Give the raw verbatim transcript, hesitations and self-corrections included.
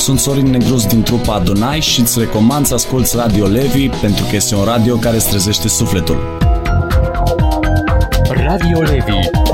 sunt Sorin Negruz din trupa Adonai și îți recomand să asculți Radio Levi pentru că este un radio care îți trezește sufletul. Radio Levi.